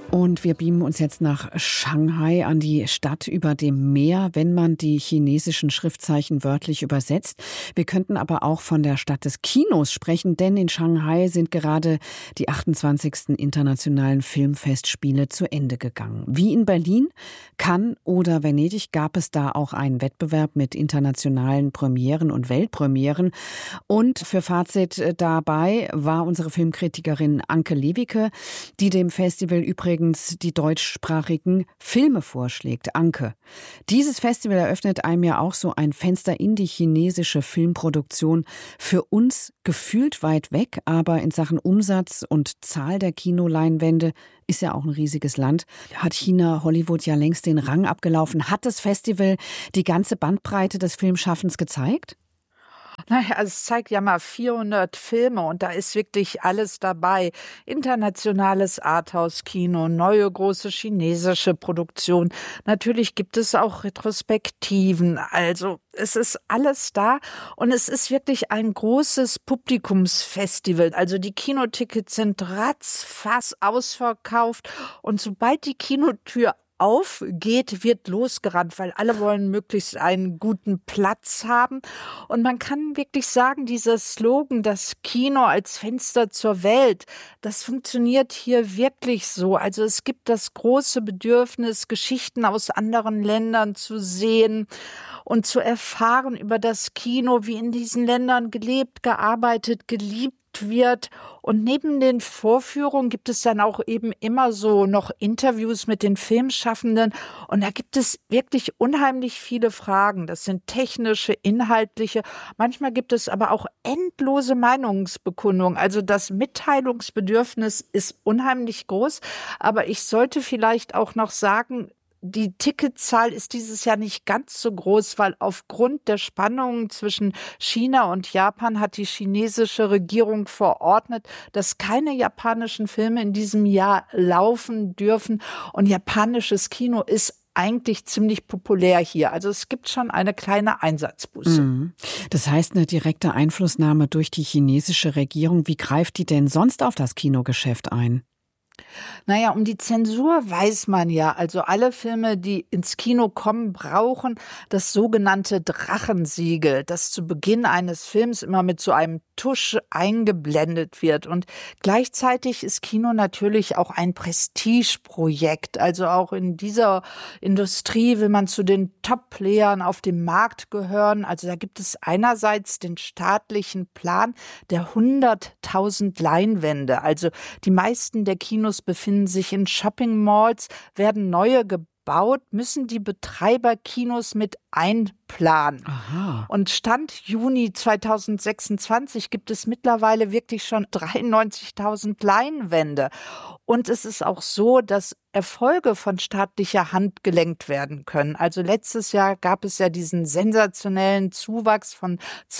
Und wir beamen uns jetzt nach Shanghai, an die Stadt über dem Meer, wenn man die chinesischen Schriftzeichen wörtlich übersetzt. Wir könnten aber auch von der Stadt des Kinos sprechen, denn in Shanghai sind gerade die 28. internationalen Filmfestspiele zu Ende gegangen. Wie in Berlin, Cannes oder Venedig gab es da auch einen Wettbewerb mit internationalen Premieren und Weltpremieren. Und für Fazit dabei war unsere Filmkritikerin Anke Lewicke, die dem Festival übrigens die deutschsprachigen Filme vorschlägt. Anke, dieses Festival eröffnet einem ja auch so ein Fenster in die chinesische Filmproduktion. Für uns gefühlt weit weg, aber in Sachen Umsatz und Zahl der Kinoleinwände ist ja auch ein riesiges Land. Hat China Hollywood ja längst den Rang abgelaufen. Hat das Festival die ganze Bandbreite des Filmschaffens gezeigt? Naja, also es zeigt ja mal 400 Filme und da ist wirklich alles dabei. Internationales Arthouse-Kino, neue große chinesische Produktion. Natürlich gibt es auch Retrospektiven. Also es ist alles da und es ist wirklich ein großes Publikumsfestival. Also die Kinotickets sind ratzfatz ausverkauft und sobald die Kinotür aufgeht, wird losgerannt, weil alle wollen möglichst einen guten Platz haben. Und man kann wirklich sagen, dieser Slogan, das Kino als Fenster zur Welt, das funktioniert hier wirklich so. Also es gibt das große Bedürfnis, Geschichten aus anderen Ländern zu sehen und zu erfahren über das Kino, wie in diesen Ländern gelebt, gearbeitet, geliebt wird. Und neben den Vorführungen gibt es dann auch eben immer so noch Interviews mit den Filmschaffenden. Und da gibt es wirklich unheimlich viele Fragen. Das sind technische, inhaltliche. Manchmal gibt es aber auch endlose Meinungsbekundungen. Also das Mitteilungsbedürfnis ist unheimlich groß. Aber ich sollte vielleicht auch noch sagen, die Ticketzahl ist dieses Jahr nicht ganz so groß, weil aufgrund der Spannungen zwischen China und Japan hat die chinesische Regierung verordnet, dass keine japanischen Filme in diesem Jahr laufen dürfen. Und japanisches Kino ist eigentlich ziemlich populär hier. Also es gibt schon eine kleine Einsatzbuße. Das heißt, eine direkte Einflussnahme durch die chinesische Regierung. Wie greift die denn sonst auf das Kinogeschäft ein? Naja, um die Zensur weiß man ja. Also alle Filme, die ins Kino kommen, brauchen das sogenannte Drachensiegel, das zu Beginn eines Films immer mit so einem Tusch eingeblendet wird. Und gleichzeitig ist Kino natürlich auch ein Prestigeprojekt. Also auch in dieser Industrie will man zu den Top-Playern auf dem Markt gehören. Also da gibt es einerseits den staatlichen Plan der 100.000 Leinwände. Also die meisten der Kinos befinden sich in Shopping-Malls, werden neue gebaut, müssen die Betreiber Kinos mit einplanen. Aha. Und Stand Juni 2026 gibt es mittlerweile wirklich schon 93.000 Leinwände. Und es ist auch so, dass Erfolge von staatlicher Hand gelenkt werden können. Also letztes Jahr gab es ja diesen sensationellen Zuwachs von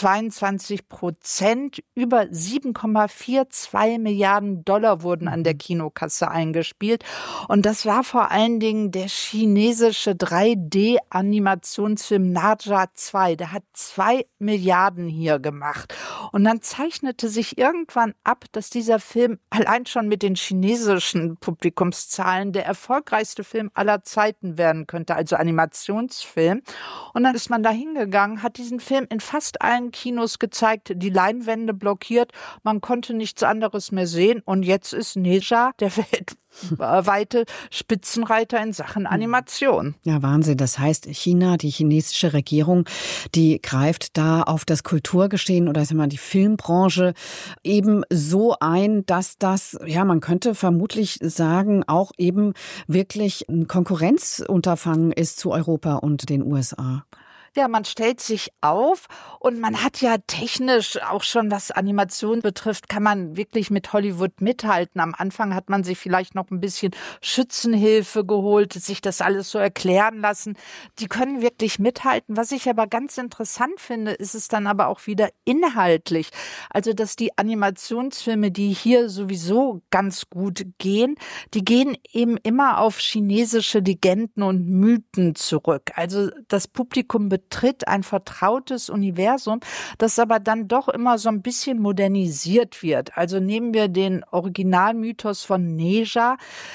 22%. Über 7,42 Milliarden Dollar wurden an der Kinokasse eingespielt. Und das war vor allen Dingen der chinesische 3D-Animationsfilm Naja 2. Der hat 2 Milliarden hier gemacht. Und dann zeichnete sich irgendwann ab, dass dieser Film allein schon mit den chinesischen Publikumszahlen der erfolgreichste Film aller Zeiten werden könnte, also Animationsfilm. Und dann ist man da hingegangen, hat diesen Film in fast allen Kinos gezeigt, die Leinwände blockiert, man konnte nichts anderes mehr sehen und jetzt ist Naja der weltweite Spitzenreiter in Sachen Animation. Ja, Wahnsinn. Das heißt, China, die chinesische Regierung, die greift da auf das Kulturgeschehen oder sagen wir mal die Filmbranche eben so ein, dass das, ja, man könnte vermutlich sagen, auch eben wirklich ein Konkurrenzunterfangen ist zu Europa und den USA. Ja, man stellt sich auf und man hat ja technisch auch schon, was Animation betrifft, kann man wirklich mit Hollywood mithalten. Am Anfang hat man sich vielleicht noch ein bisschen Schützenhilfe geholt, sich das alles so erklären lassen. Die können wirklich mithalten. Was ich aber ganz interessant finde, ist es dann aber auch wieder inhaltlich. Also, dass die Animationsfilme, die hier sowieso ganz gut gehen, die gehen eben immer auf chinesische Legenden und Mythen zurück. Also das Publikum betritt ein vertrautes Universum, das aber dann doch immer so ein bisschen modernisiert wird. Also nehmen wir den Originalmythos von Neja.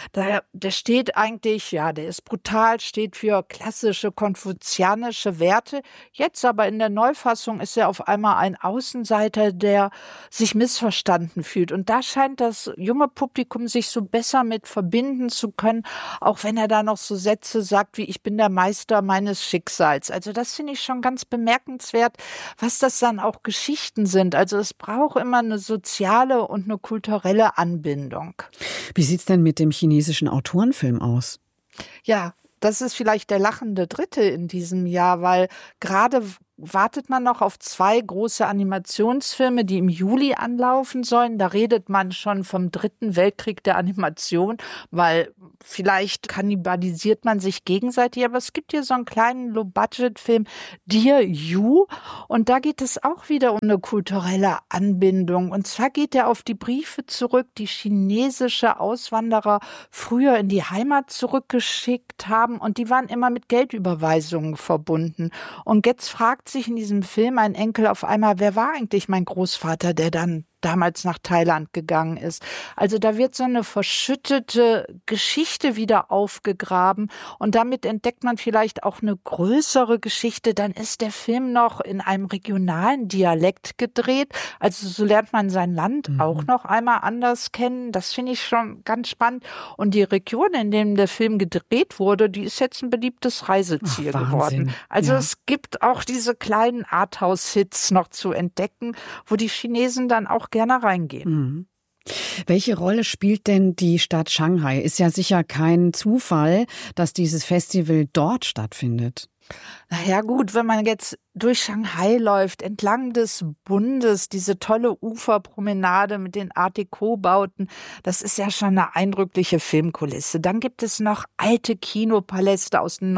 Der steht eigentlich, ja, der ist brutal, steht für klassische konfuzianische Werte. Jetzt aber in der Neufassung ist er auf einmal ein Außenseiter, der sich missverstanden fühlt. Und da scheint das junge Publikum sich so besser mit verbinden zu können, auch wenn er da noch so Sätze sagt wie „Ich bin der Meister meines Schicksals". Also das finde ich schon ganz bemerkenswert, was das dann auch Geschichten sind. Also es braucht immer eine soziale und eine kulturelle Anbindung. Wie sieht's denn mit dem chinesischen Autorenfilm aus? Ja, das ist vielleicht der lachende Dritte in diesem Jahr, weil gerade wartet man noch auf 2 große Animationsfilme, die im Juli anlaufen sollen. Da redet man schon vom Dritten Weltkrieg der Animation, weil vielleicht kannibalisiert man sich gegenseitig. Aber es gibt hier so einen kleinen Low-Budget-Film, Dear You. Und da geht es auch wieder um eine kulturelle Anbindung. Und zwar geht er auf die Briefe zurück, die chinesische Auswanderer früher in die Heimat zurückgeschickt haben. Und die waren immer mit Geldüberweisungen verbunden. Und jetzt fragt sich in diesem Film ein Enkel auf einmal, wer war eigentlich mein Großvater, der dann damals nach Thailand gegangen ist. Also da wird so eine verschüttete Geschichte wieder aufgegraben und damit entdeckt man vielleicht auch eine größere Geschichte. Dann ist der Film noch in einem regionalen Dialekt gedreht. Also so lernt man sein Land auch noch einmal anders kennen. Das finde ich schon ganz spannend. Und die Region, in der der Film gedreht wurde, die ist jetzt ein beliebtes Reiseziel geworden. Also es gibt auch diese kleinen Arthouse-Hits noch zu entdecken, wo die Chinesen dann auch gerne reingehen. Mhm. Welche Rolle spielt denn die Stadt Shanghai? Ist ja sicher kein Zufall, dass dieses Festival dort stattfindet. Na ja, gut, wenn man jetzt durch Shanghai läuft, entlang des Bundes, diese tolle Uferpromenade mit den Art Deco-Bauten, das ist ja schon eine eindrückliche Filmkulisse. Dann gibt es noch alte Kinopaläste aus den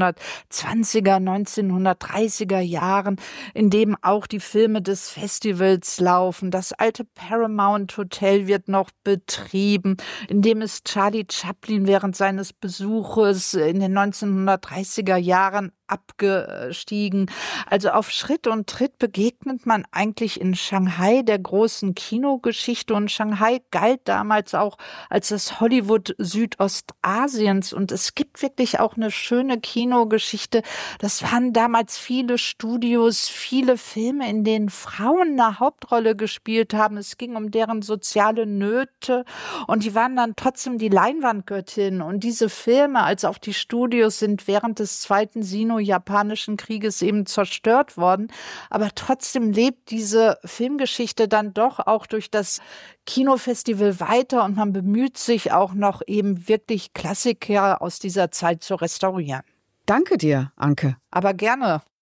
1920er, 1930er Jahren, in dem auch die Filme des Festivals laufen. Das alte Paramount Hotel wird noch betrieben, in dem ist Charlie Chaplin während seines Besuches in den 1930er Jahren abgestiegen. Also auf Schritt und Tritt begegnet man eigentlich in Shanghai der großen Kinogeschichte und Shanghai galt damals auch als das Hollywood Südostasiens und es gibt wirklich auch eine schöne Kinogeschichte. Das waren damals viele Studios, viele Filme, in denen Frauen eine Hauptrolle gespielt haben. Es ging um deren soziale Nöte und die waren dann trotzdem die Leinwandgöttin und diese Filme, als auch die Studios sind während des Zweiten Sino-Japanischen Krieges eben zerstört worden. Aber trotzdem lebt diese Filmgeschichte dann doch auch durch das Kinofestival weiter und man bemüht sich auch noch eben wirklich Klassiker aus dieser Zeit zu restaurieren. Danke dir, Anke. Aber gerne.